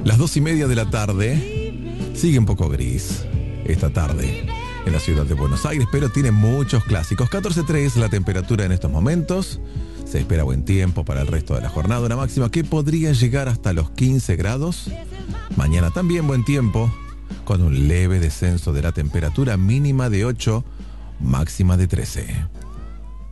Las 2:30 de la tarde. Sigue un poco gris esta tarde en la ciudad de Buenos Aires, pero tiene muchos clásicos. 14:03 la temperatura en estos momentos. Se espera buen tiempo para el resto de la jornada. Una máxima que podría llegar hasta los 15 grados. Mañana también buen tiempo, con un leve descenso de la temperatura, mínima de 8, máxima de 13.